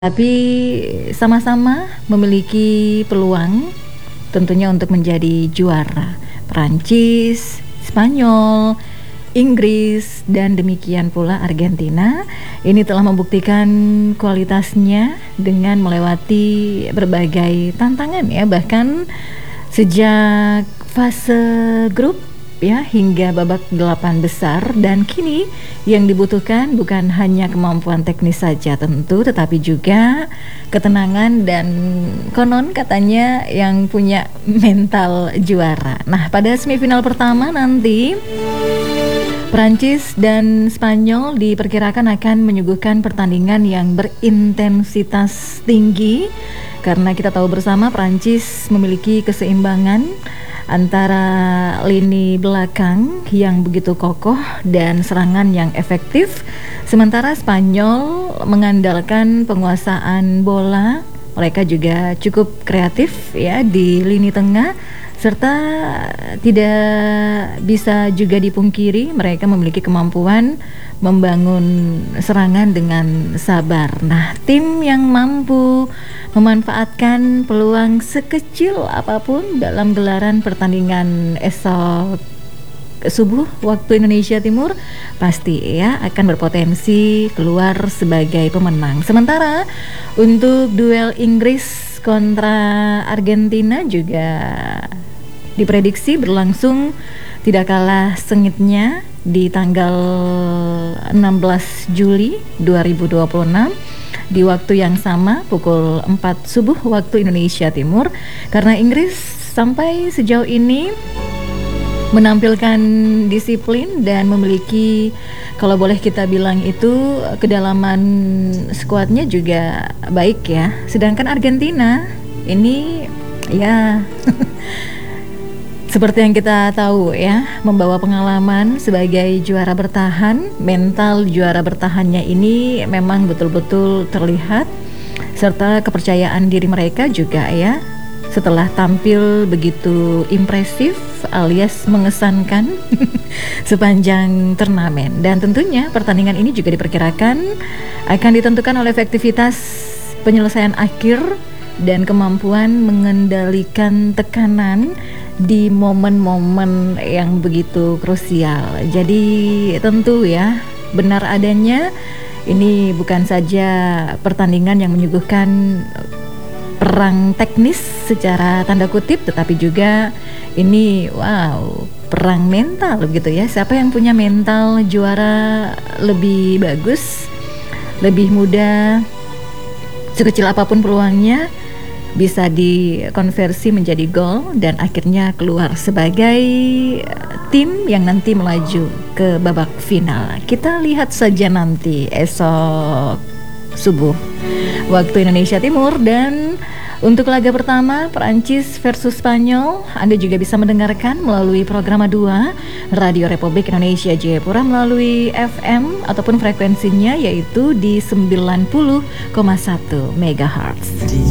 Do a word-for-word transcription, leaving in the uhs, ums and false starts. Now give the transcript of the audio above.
Tapi sama-sama memiliki peluang tentunya untuk menjadi juara. Prancis, Spanyol, Inggris, dan demikian pula Argentina ini telah membuktikan kualitasnya dengan melewati berbagai tantangan ya, bahkan sejak fase grup ya hingga babak delapan besar. Dan kini yang dibutuhkan bukan hanya kemampuan teknis saja tentu, tetapi juga ketenangan dan konon katanya yang punya mental juara. Nah, pada semifinal pertama nanti Prancis dan Spanyol diperkirakan akan menyuguhkan pertandingan yang berintensitas tinggi karena kita tahu bersama Prancis memiliki keseimbangan antara lini belakang yang begitu kokoh dan serangan yang efektif, sementara Spanyol mengandalkan penguasaan bola. Mereka juga cukup kreatif ya di lini tengah, serta tidak bisa juga dipungkiri mereka memiliki kemampuan membangun serangan dengan sabar. Nah, tim yang mampu memanfaatkan peluang sekecil apapun dalam gelaran pertandingan esok subuh waktu Indonesia Timur pasti ya akan berpotensi keluar sebagai pemenang. Sementara untuk duel Inggris kontra Argentina juga diprediksi berlangsung tidak kalah sengitnya di tanggal enam belas Juli dua ribu dua puluh enam di waktu yang sama pukul empat subuh waktu Indonesia Timur, karena Inggris sampai sejauh ini menampilkan disiplin dan memiliki, kalau boleh kita bilang itu, kedalaman skuadnya juga baik ya. Sedangkan Argentina ini ya seperti yang kita tahu ya, membawa pengalaman sebagai juara bertahan. Mental juara bertahannya ini memang betul-betul terlihat, serta kepercayaan diri mereka juga ya, setelah tampil begitu impresif alias mengesankan sepanjang turnamen. Dan tentunya pertandingan ini juga diperkirakan akan ditentukan oleh efektivitas penyelesaian akhir dan kemampuan mengendalikan tekanan di momen-momen yang begitu krusial. Jadi tentu ya, benar adanya ini bukan saja pertandingan yang menyuguhkan perang teknis secara tanda kutip, tetapi juga ini wow, perang mental begitu ya. Siapa yang punya mental juara lebih bagus, lebih mudah, sekecil apapun peluangnya bisa dikonversi menjadi gol dan akhirnya keluar sebagai tim yang nanti melaju ke babak final. Kita lihat saja nanti esok subuh waktu Indonesia Timur. Dan untuk laga pertama Prancis versus Spanyol, Anda juga bisa mendengarkan melalui program dua Radio Republik Indonesia Jayapura melalui F M ataupun frekuensinya yaitu di sembilan puluh koma satu megahertz.